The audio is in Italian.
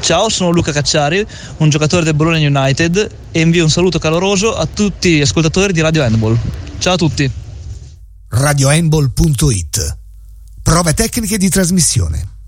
Ciao, sono Luca Cacciari, un giocatore del Bologna United, e invio un saluto caloroso a tutti gli ascoltatori di Radio Handball. Ciao a tutti. radiohandball.it. Prove tecniche di trasmissione.